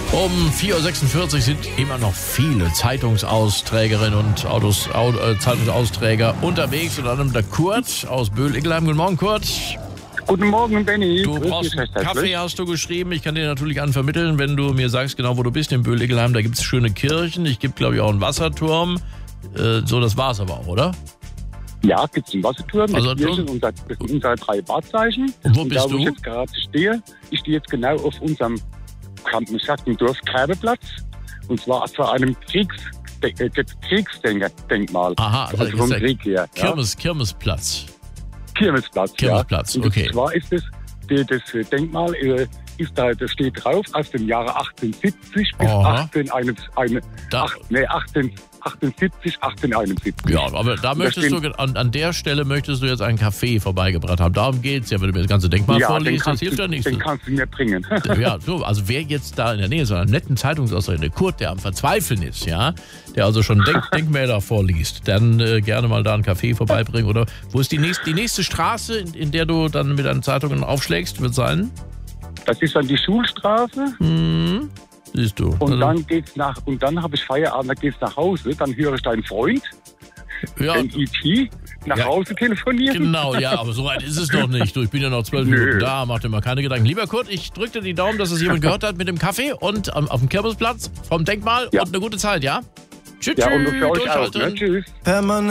Um 4.46 Uhr sind immer noch viele Zeitungsausträgerinnen und Zeitungsausträger unterwegs. Unter anderem der Kurt aus Böhl-Ickelheim. Guten Morgen, Kurt. Guten Morgen, Benny. Du brauchst einen Kaffee, hast du geschrieben. Ich kann dir natürlich einen vermitteln, wenn du mir sagst, genau wo du bist, in Böhl-Ickelheim. Da gibt es schöne Kirchen. Ich gebe, glaube ich, auch einen Wasserturm. So, das war's aber auch, oder? Ja, es gibt einen Wasserturm. Also, das sind unsere 3 Wahrzeichen. Wo bist da, wo du? ich jetzt gerade stehe. Ich stehe jetzt genau auf unserem Dorf-Kerbeplatz. Und zwar vor einem Kriegsdenkmal. Aha, also vom Krieg her. Kirmesplatz. Kirmesplatz, Kirmesplatz, ja. okay. Und zwar ist das Denkmal, das steht drauf aus dem Jahre 1870 bis 1871. Ja, aber da möchtest du, an der Stelle möchtest du jetzt einen Kaffee vorbeigebracht haben. Darum geht's ja, wenn du mir das ganze Denkmal vorliest, das hilft ja nichts. Den kannst du mir bringen. Ja, so, also wer jetzt da in der Nähe so einem netten Zeitungsausträger, der Kurt, der am Verzweifeln ist, ja, der also schon Denkmäler vorliest, dann gerne mal da einen Kaffee vorbeibringen. Oder wo ist die nächste Straße, in der du dann mit deinen Zeitungen aufschlägst, wird sein? Das ist dann die Schulstraße. Siehst du. Und dann habe ich Feierabend, dann geht's nach Hause, dann höre ich deinen Freund, den E.T., nach Hause telefonieren. Genau, ja, aber so weit ist es noch nicht. Du, ich bin ja noch 12 Minuten da, mach dir mal keine Gedanken. Lieber Kurt, ich drücke dir die Daumen, dass es jemand gehört hat mit dem Kaffee und auf dem Kirmesplatz vom Denkmal und eine gute Zeit, ja? Tschüss, Ja, und für euch auch, ne? Tschüss.